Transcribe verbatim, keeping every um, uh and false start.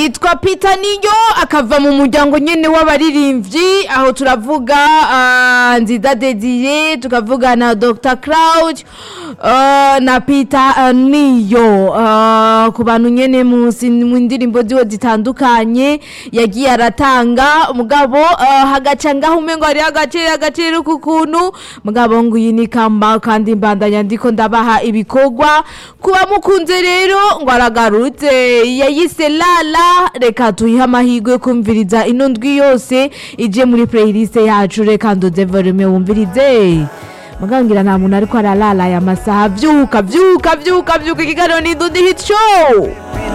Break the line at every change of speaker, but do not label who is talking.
yitwa Peter Niyo akava mu muryango nyene w'abaririmbyi aho turavuga uh, Nziza Dediye tukavuga na doctor Cloud uh, na Peter uh, Niyo uh, ku bantu nyene mu ndirimbo ziwe zitandukanye yagiye aratanga mugabo uh, hagacanga umengo ari agaciro agaciro kukuntu mugabo nguyi ni kamba kandi mbandanya ndiko ndabaha ibikorwa kuba mukunze rero ngo aragarutse yayise lala reka tuyiha amahirwe kumviriza ino ndwi yose ije muri playlist yacu reka ndoze volume wumvirize mugangira nta muntu ariko aralala ya masaha vyuka vyuka vyuka vyuka ikiganiro ni Dudu Hit Show.